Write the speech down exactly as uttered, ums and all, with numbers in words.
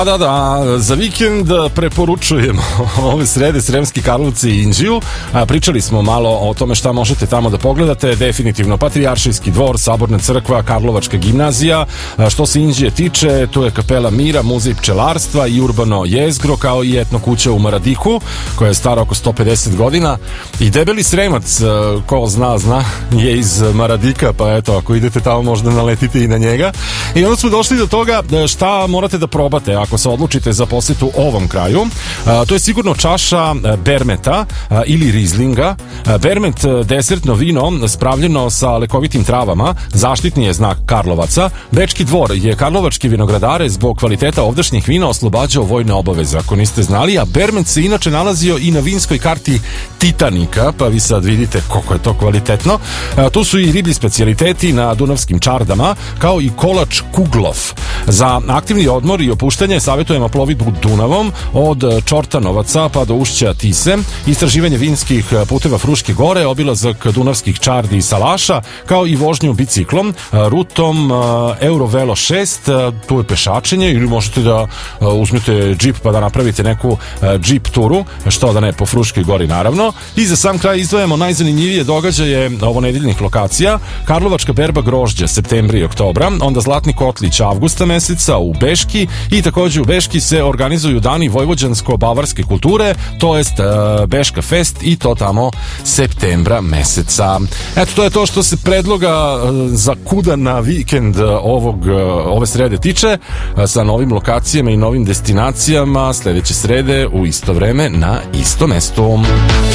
Da, da, za vikend preporučujemo ove srede Sremski Karlovci i Inđiju. Pričali smo malo o tome šta možete tamo da pogledate. Definitivno Patrijaršijski dvor, Saborna crkva, Karlovačka gimnazija. Što se Inđije tiče, tu je Kapela Mira, muzej pčelarstva i urbano jezgro, kao i etno kuća u Maradiku, koja je stara oko sto pedeset godina. I debeli Sremac, ko zna, zna, je iz Maradika, pa eto, ako idete tamo možda naletite i na njega. I onda smo došli do toga šta morate da probate ako se odlučite za posetu ovom kraju. A, to je sigurno čaša a, Bermeta a, ili Rizlinga. A, Bermet, desertno vino spravljeno sa lekovitim travama, zaštitni je znak Karlovaca. Bečki dvor je karlovački vinogradare zbog kvaliteta ovdašnjih vina oslobađao vojne obaveze, ako niste znali, a Bermet se inače nalazio i na vinskoj karti Titanika, pa vi sad vidite koliko je to kvalitetno. A, tu su i riblji specijaliteti na dunavskim čardama, kao i kolač Kuglov. Za aktivni odmor i opuštanje savjetujemo plovidbu Dunavom od Čortanovaca pa do ušća Tise, istraživanje vinskih puteva Fruške gore, obilazak dunavskih čardi i salaša, kao i vožnju biciklom, rutom Eurovelo šest, tu je pešačenje ili možete da uzmete džip pa da napravite neku džip turu, što da ne, po Fruškoj gori naravno. I za sam kraj izdvajamo najzanimljivije događaje ovo nedeljnih lokacija: Karlovačka berba grožđa septembra i oktobra, onda Zlatni kotlić avgusta meseca u Beški, i takođe u Beški se organizuju dani vojvođansko-bavarske kulture, to jest uh, Beška fest, i to tamo septembra meseca. Eto, to je to što se predloga uh, za kuda na vikend uh, ovog, uh, ove srede tiče, uh, sa novim lokacijama i novim destinacijama sledeće srede u isto vreme na istom mestu.